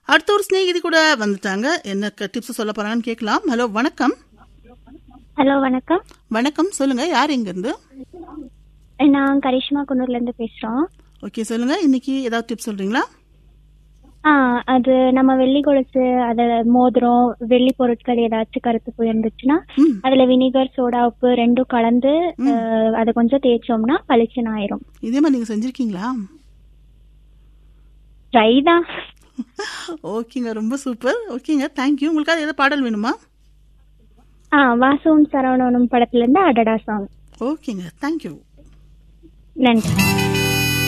அடுத்த ஒரு ஸ்நேகிதி கூட வந்துட்டாங்க. என்ன டிப்ஸ் சொல்ல போறாங்கன்னு கேட்கலாம். ஹலோ வணக்கம். ஹலோ வணக்கம். வணக்கம், சொல்லுங்க. யார் எங்க இருந்து? நான் கரிஷ்மா குன்னூர்ல இருந்து பேசுறோம். ஓகே, சொல்லுங்க. இன்னைக்கு ஏதாவது டிப்ஸ் சொல்றீங்களா? அது நம்ம வெள்ளி கொலுசு, அத மோதிரம், வெள்ளி பொருட்கள் ஏதாச்சும் கருத்து போயிருந்துச்சுன்னா அதுல வினிகர், சோடா உப்பு ரெண்டும் கலந்து அதை கொஞ்சம் தேய்ச்சோம்னா பளிச்சுன்னு ஆயிரும். இதே மாதிரி நீங்க செஞ்சிருக்கீங்களா? ட்ரை தான். ஓகேங்க, ரொம்ப சூப்பர். ஓகேங்க, தேங்க்யூ. உங்களுக்கு ஏதாவது பாடல் வேணுமா? வாசுவும் சரவணனும் படத்துல இருந்து அடடா சாங். ஓகேங்க, தேங்க்யூ. நன்றி.